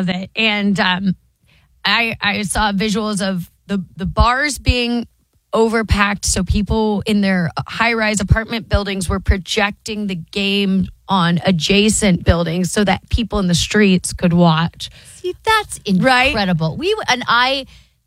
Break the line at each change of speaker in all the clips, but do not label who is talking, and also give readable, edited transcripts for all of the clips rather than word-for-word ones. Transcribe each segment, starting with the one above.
love it. And I saw visuals of the bars being overpacked, so people in their high-rise apartment buildings were projecting the game on adjacent buildings so that people in the streets could watch.
See, that's incredible. Right?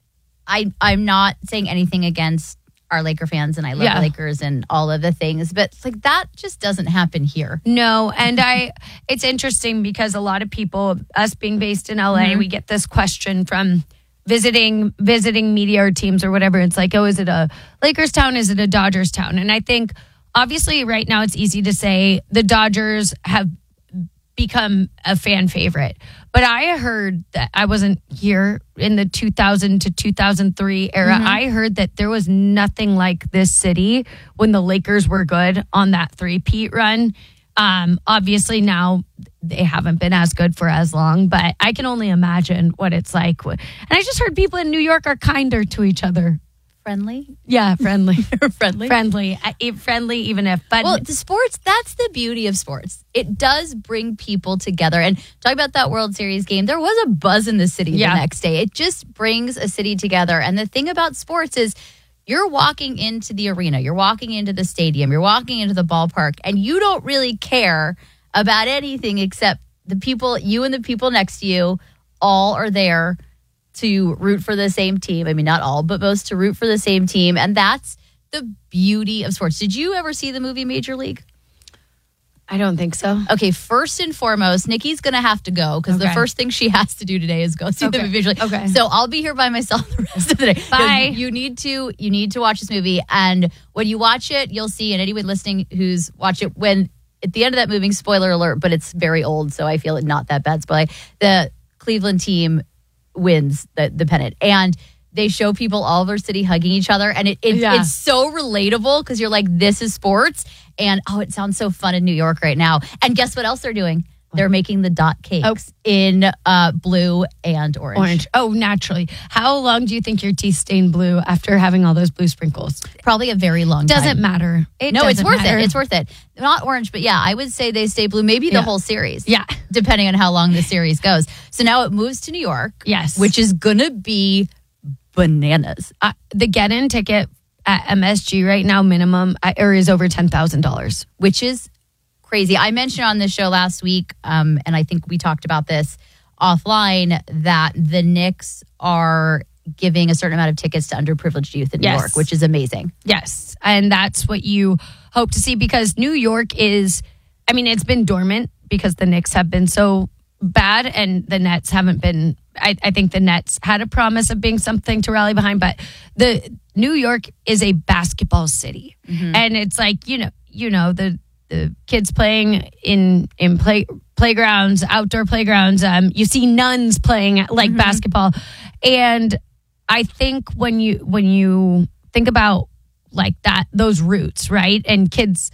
I'm not saying anything against our Laker fans, and I love the Lakers and all of the things, but it's like that just doesn't happen here.
No, and it's interesting because a lot of people, us being based in LA, we get this question from visiting media or teams or whatever. It's like, oh, is it a Lakers town? Is it a Dodgers town? And I think obviously right now it's easy to say the Dodgers have become a fan favorite. But I heard that I wasn't here in the 2000 to 2003 era. I heard that there was nothing like this city when the Lakers were good on that three-peat run. Obviously now they haven't been as good for as long, but I can only imagine what it's like. And I just heard people in New York are kinder to each other.
Friendly?
Yeah, friendly.
Friendly?
Friendly, even if. But
well, the sports, that's the beauty of sports. It does bring people together. And talk about that World Series game. There was a buzz in the city the next day. It just brings a city together. And the thing about sports is you're walking into the arena, you're walking into the stadium, you're walking into the ballpark, and you don't really care about anything except the people, you and the people next to you all are there to root for the same team. I mean, not all, but most to root for the same team. And that's the beauty of sports. Did you ever see the movie Major League?
I don't think so.
Okay, first and foremost, Nikki's going to have to go because the first thing she has to do today is go see the movie Major League. Okay. So I'll be here by myself the rest of the day.
Bye.
No, you need to watch this movie. And when you watch it, you'll see, and anyone listening who's watched it, when at the end of that movie, spoiler alert, but it's very old, so I feel it not that bad spoiler, the Cleveland team wins the pennant, and they show people all over city hugging each other, and it's so relatable because you're like, this is sports, and it sounds so fun in New York right now. And guess what else they're doing? They're making the dot cakes in blue and orange.
Oh, naturally. How long do you think your teeth stain blue after having all those blue sprinkles?
Probably a very long time.
Doesn't matter.
It's worth it. It's worth it. Not orange, but yeah, I would say they stay blue, maybe the whole series.
Yeah.
Depending on how long the series goes. So now it moves to New York.
Yes.
Which is going to be bananas.
The get-in ticket at MSG right now, minimum, is over $10,000.
Which is crazy. I mentioned on this show last week, and I think we talked about this offline, that the Knicks are giving a certain amount of tickets to underprivileged youth in New York, which is amazing.
Yes. And that's what you hope to see, because New York is, I mean, it's been dormant because the Knicks have been so bad and the Nets haven't been. I think the Nets had a promise of being something to rally behind, but the New York is a basketball city. And it's like, you know, the kids playing in playgrounds, outdoor playgrounds. You see nuns playing like basketball. And I think when you think about like that, those roots, right? And kids'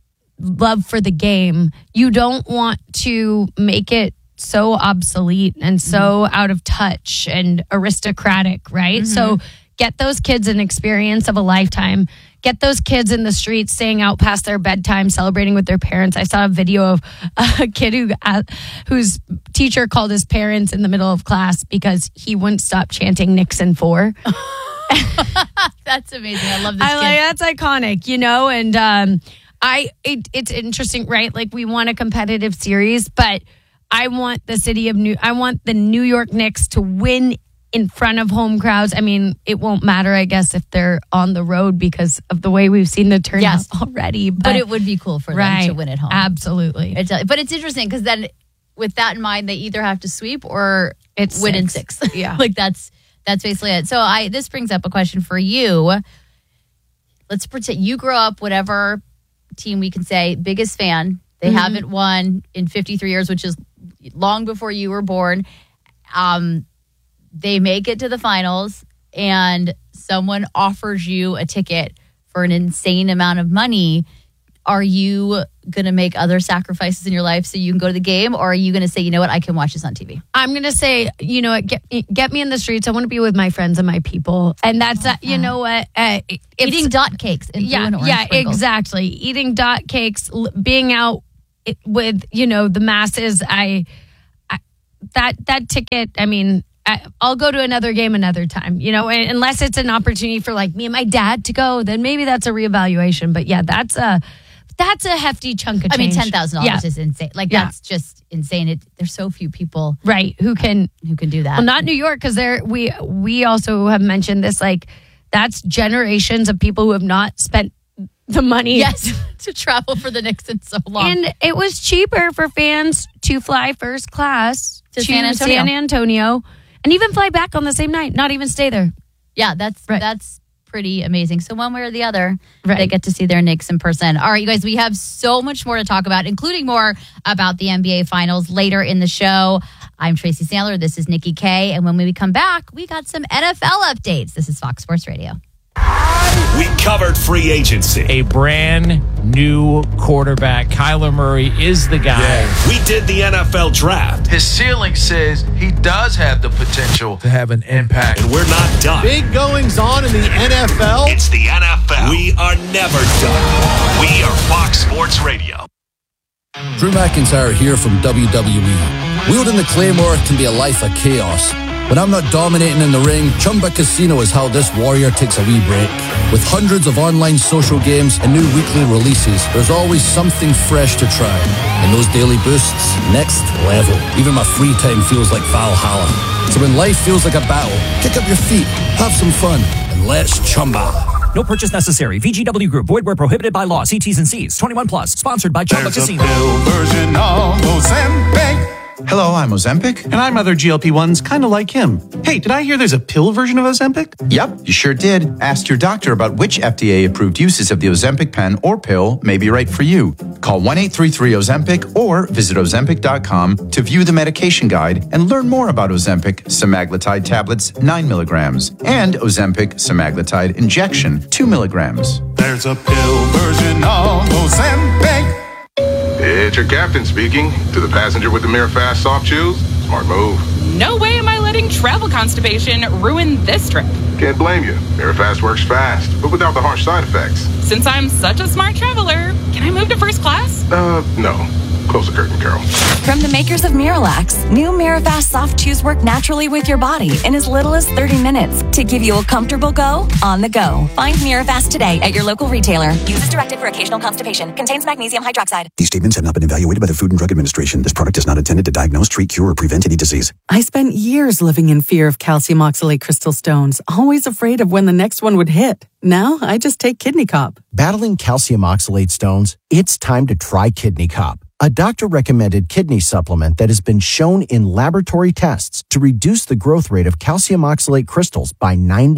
love for the game, you don't want to make it so obsolete and so out of touch and aristocratic, right? So get those kids an experience of a lifetime. Get those kids in the streets staying out past their bedtime, celebrating with their parents. I saw a video of a kid whose teacher called his parents in the middle of class because he wouldn't stop chanting Nixon 4.
That's amazing. I love this kid.
That's iconic, you know? And it's interesting, right? Like, we want a competitive series, but I want the New York Knicks to win in front of home crowds. I mean, it won't matter, I guess, if they're on the road because of the way we've seen the turnout already.
But it would be cool for them to win at home.
Absolutely.
But it's interesting because then with that in mind, they either have to sweep or win in 6.
Yeah.
Like that's basically it. So this brings up a question for you. Let's pretend you grew up, whatever team we can say, biggest fan. They haven't won in 53 years, which is long before you were born. They make it to the finals and someone offers you a ticket for an insane amount of money. Are you going to make other sacrifices in your life so you can go to the game? Or are you going to say, you know what, I can watch this on TV?
I'm going to say, you know what, get me in the streets. I want to be with my friends and my people. And that's, you know what?
Eating dot cakes. And blue and orange sprinkles.
Exactly. Eating dot cakes, being out with, you know, the masses. that ticket, I mean, I'll go to another game another time, unless it's an opportunity for like me and my dad to go, then maybe that's a reevaluation. But yeah, that's a hefty chunk of change.
I mean, $10,000 is insane. Like that's just insane. There's so few people,
right, who can
do that.
Well, not New York, because we also have mentioned this. Like that's generations of people who have not spent the money
to travel for the Knicks in so long.
And it was cheaper for fans to fly first class
to San Antonio
and even fly back on the same night, not even stay there.
Yeah, that's pretty amazing. So one way or the other, they get to see their Knicks in person. All right, you guys, we have so much more to talk about, including more about the NBA Finals later in the show. I'm Tracy Sandler. This is Nikki K. And when we come back, we got some NFL updates. This is Fox Sports Radio.
We covered free agency.
A brand new quarterback. Kyler Murray is the guy.
Yeah. We did the NFL draft.
His ceiling says he does have the potential to have an impact.
And we're not done.
Big goings on in the NFL.
It's the NFL. We are never done. We are Fox Sports Radio.
Drew McIntyre here from WWE. Wielding the Claymore can be a life of chaos. When I'm not dominating in the ring, Chumba Casino is how this warrior takes a wee break. With hundreds of online social games and new weekly releases, there's always something fresh to try. And those daily boosts, next level. Even my free time feels like Valhalla. So when life feels like a battle, kick up your feet, have some fun, and let's Chumba.
No purchase necessary. VGW Group. Void where prohibited by law. See T's and C's. 21 plus. Sponsored by Chumba Casino.
There's a pill version of Ozempic.
Hello, I'm Ozempic.
And I'm other GLP-1s kind of like him. Hey, did I hear there's a pill version of Ozempic?
Yep, you sure did. Ask your doctor about which FDA-approved uses of the Ozempic pen or pill may be right for you. Call 1-833-OZEMPIC or visit Ozempic.com to view the medication guide and learn more about Ozempic semaglutide tablets 9 milligrams and Ozempic semaglutide injection 2 milligrams.
There's a pill version of Ozempic.
It's your captain speaking. To the passenger with the Mirror Fast soft chews, smart move.
No way am I letting travel constipation ruin this trip.
Can't blame you. Mirror Fast works fast, but without the harsh side effects.
Since I'm such a smart traveler, can I move to first class?
No. Close the curtain, Carol.
From the makers of Miralax, new Mirafast soft chews work naturally with your body in as little as 30 minutes to give you a comfortable go on the go. Find Mirafast today at your local retailer. Use as directed for occasional constipation. Contains magnesium hydroxide.
These statements have not been evaluated by the Food and Drug Administration. This product is not intended to diagnose, treat, cure, or prevent any disease.
I spent years living in fear of calcium oxalate crystal stones, always afraid of when the next one would hit. Now I just take Kidney Cop.
Battling calcium oxalate stones? It's time to try Kidney Cop, a doctor-recommended kidney supplement that has been shown in laboratory tests to reduce the growth rate of calcium oxalate crystals by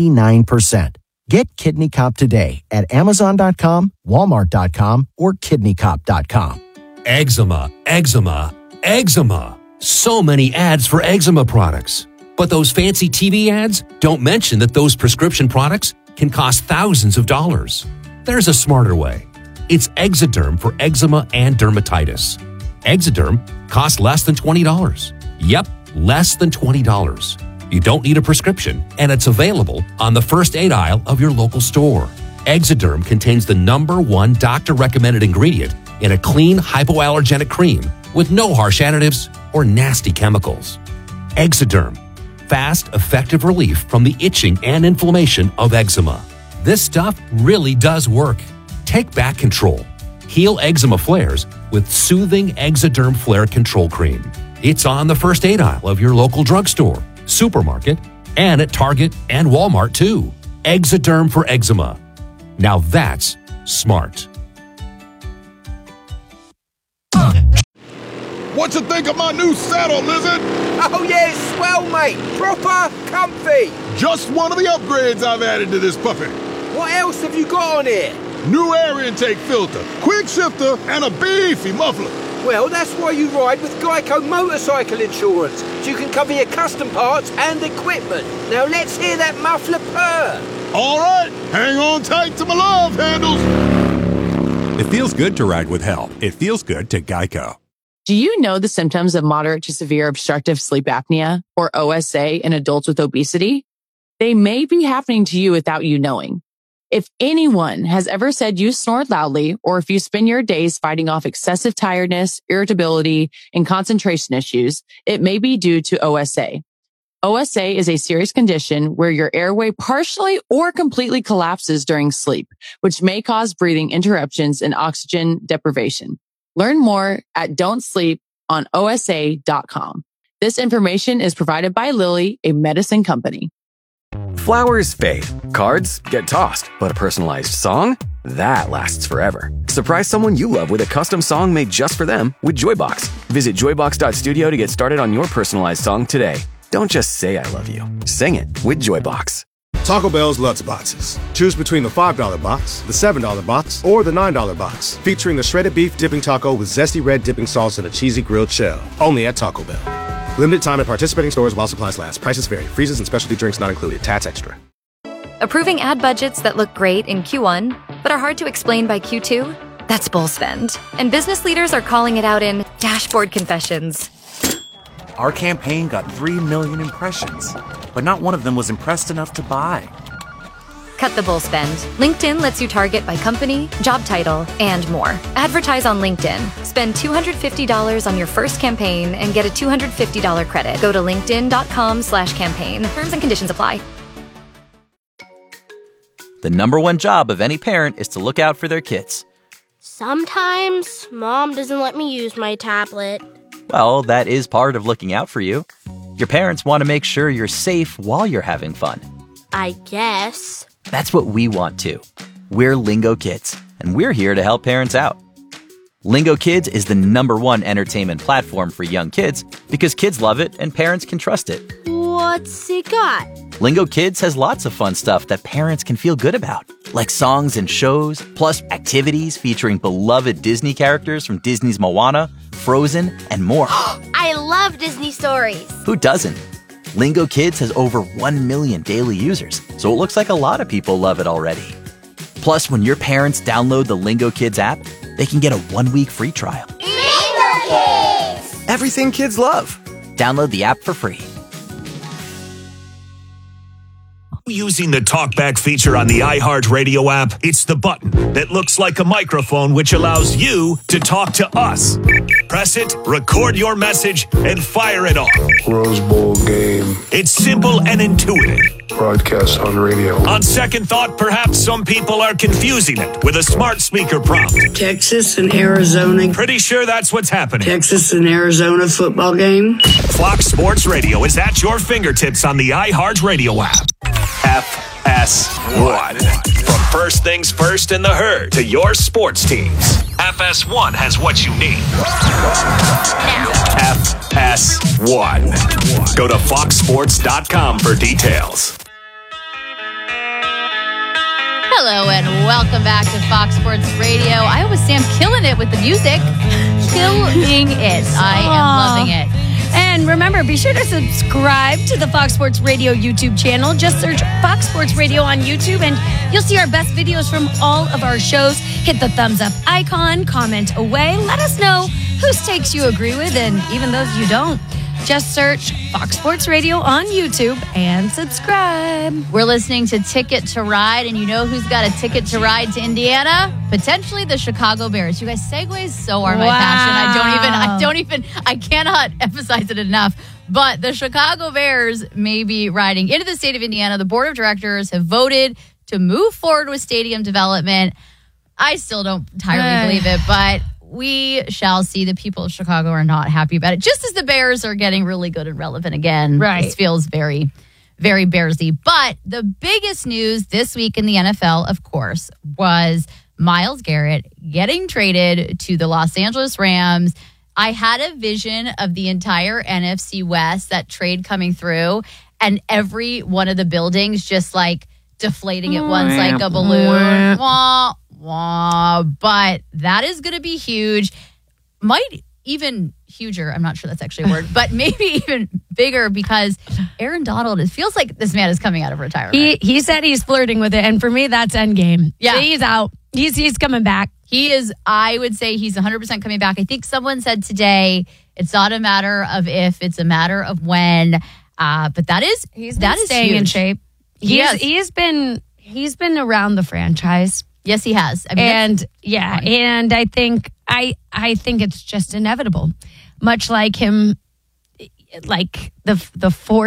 99%. Get Kidney Cop today at Amazon.com, Walmart.com, or KidneyCop.com.
Eczema, eczema, eczema. So many ads for eczema products. But those fancy TV ads don't mention that those prescription products can cost thousands of dollars. There's a smarter way. It's Exoderm for eczema and dermatitis. Exoderm costs less than $20. Yep, less than $20. You don't need a prescription, and it's available on the first aid aisle of your local store. Exoderm contains the #1 doctor-recommended ingredient in a clean, hypoallergenic cream with no harsh additives or nasty chemicals. Exoderm. Fast, effective relief from the itching and inflammation of eczema. This stuff really does work. Take back control. Heal eczema flares with soothing Exoderm Flare Control Cream. It's on the first aid aisle of your local drugstore, supermarket, and at Target and Walmart too. Exoderm for eczema. Now that's smart.
What you think of my new saddle, Lizard?
Oh yeah, it's swell, mate. Proper comfy.
Just one of the upgrades I've added to this puppy.
What else have you got on here?
New air intake filter, quick shifter, and a beefy muffler.
Well, that's why you ride with Geico Motorcycle Insurance, so you can cover your custom parts and equipment. Now let's hear that muffler purr.
All right, hang on tight to my love handles.
It feels good to ride with help. It feels good to Geico.
Do you know the symptoms of moderate to severe obstructive sleep apnea, or OSA, in adults with obesity? They may be happening to you without you knowing. If anyone has ever said you snore loudly, or if you spend your days fighting off excessive tiredness, irritability, and concentration issues, it may be due to OSA. OSA is a serious condition where your airway partially or completely collapses during sleep, which may cause breathing interruptions and oxygen deprivation. Learn more at don'tsleeponosa.com. This information is provided by Lilly, a medicine company.
Flowers fade, cards get tossed, but a personalized song? That lasts forever. Surprise someone you love with a custom song made just for them with Joybox. Visit joybox.studio to get started on your personalized song today. Don't just say I love you. Sing it with Joybox.
Taco Bell's Lutz Boxes. Choose between the $5 box, the $7 box, or the $9 box. Featuring the shredded beef dipping taco with zesty red dipping sauce and a cheesy grilled shell. Only at Taco Bell. Limited time at participating stores while supplies last. Prices vary. Freezes and specialty drinks not included. Tats extra.
Approving ad budgets that look great in Q1, but are hard to explain by Q2? That's bull spend. And business leaders are calling it out in dashboard confessions.
Our campaign got 3 million impressions, but not one of them was impressed enough to buy.
Cut the bull spend. LinkedIn lets you target by company, job title, and more. Advertise on LinkedIn. Spend $250 on your first campaign and get a $250 credit. Go to linkedin.com/campaign. Terms and conditions apply.
The number one job of any parent is to look out for their kids.
Sometimes Mom doesn't let me use my tablet.
Well, that is part of looking out for you. Your parents want to make sure you're safe while you're having fun.
I guess.
That's what we want too. We're Lingo Kids, and we're here to help parents out. Lingo Kids is the number one entertainment platform for young kids because kids love it and parents can trust it.
What's it got?
Lingo Kids has lots of fun stuff that parents can feel good about, like songs and shows, plus activities featuring beloved Disney characters from Disney's Moana, Frozen, and more.
I love Disney stories.
Who doesn't? Lingo Kids has over 1 million daily users, so it looks like a lot of people love it already. Plus, when your parents download the Lingo Kids app, they can get a 1-week free trial.
Lingo Kids!
Everything kids love. Download the app for free.
Using the TalkBack feature on the iHeartRadio app, it's the button that looks like a microphone which allows you to talk to us. Press it, record your message, and fire it off.
Rose Bowl game.
It's simple and intuitive.
Broadcast on radio.
On second thought, perhaps some people are confusing it with a smart speaker prompt.
Texas and Arizona.
Pretty sure that's what's happening.
Texas and Arizona football game.
Fox Sports Radio is at your fingertips on the iHeartRadio app. FS1. From first things first in the herd to your sports teams, FS1 has what you need. FS1. Go to foxsports.com for details.
Hello and welcome back to Fox Sports Radio. I was Sam killing it with the music. Killing it. I am loving it.
And remember, be sure to subscribe to the Fox Sports Radio YouTube channel. Just search Fox Sports Radio on YouTube and you'll see our best videos from all of our shows. Hit the thumbs up icon, comment away. Let us know whose takes you agree with and even those you don't. Just search Fox Sports Radio on YouTube and subscribe.
We're listening to Ticket to Ride, and you know who's got a ticket to ride to Indiana? Potentially the Chicago Bears. You guys, segues so are my passion. I cannot emphasize it enough. But the Chicago Bears may be riding into the state of Indiana. The board of directors have voted to move forward with stadium development. I still don't entirely believe it, but we shall see. The people of Chicago are not happy about it. Just as the Bears are getting really good and relevant again. Right. This feels very, very Bearsy. But the biggest news this week in the NFL, of course, was Myles Garrett getting traded to the Los Angeles Rams. I had a vision of the entire NFC West, that trade coming through, and every one of the buildings just like deflating at once like a balloon. Wah, wah. But that is going to be huge. Might even huger. I'm not sure that's actually a word, but maybe even bigger because Aaron Donald, it feels like this man is coming out of retirement.
He said he's flirting with it, and for me, that's endgame. Yeah. He's out. He's coming back.
He is, I would say he's 100% coming back. I think someone said today, it's not a matter of if, it's a matter of when. But that is
staying
huge.
in shape. He has been he's been around the franchise.
Yes, he has. I mean,
and I think it's just inevitable. Much like him, like the force